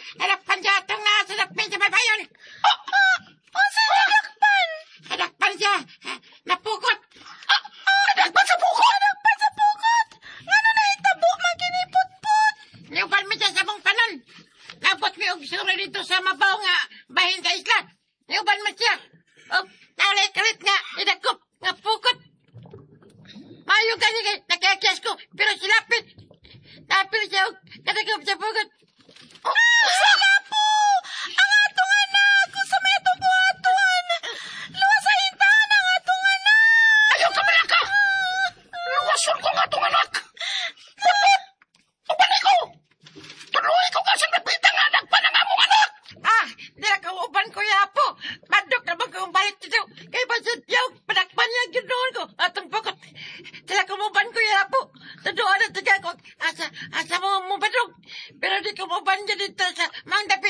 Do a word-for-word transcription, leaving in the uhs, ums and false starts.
Hadakpan siya ito nga sa dakpin sa baybayon. Ah, ah, ah, sa nadakpan. Hadakpan siya. Napukot. Ah, ah, nadakpan sa pukot. Nadakpan sa pukot. Ngano na itabo makinipot-pot. Niuban mo siya sa mong panon. Napot mo yung sura dito sa mabaw nga bahin sa isla. Niuban mo siya. O, nalay-kalit nga, idakop, nga pukot. Mayo ka niya, nakakyas ko, pero silapit. Napil siya, kadagop sa pukot. Ah, sala po! Ang atong anak! Kung sa may itong buhatuan! Luwa sa hintahan ang atong anak! Ayaw ka ba ka? Luwason ko nga itong anak! Bakit? O balik ko! Tuloy ko kasi nagpitang anak pa ng among anak! Ah, dila ka uban ko yapo. Madok na ba kong balik dito? Kay Basut yaw, padakpan niya ang ginoon ko. Atong pukot. Dila ka uban ko yapo. Tuduan na taga ko. Asa, asa mo mo badog. Pero di ka uban dyan dito sa mang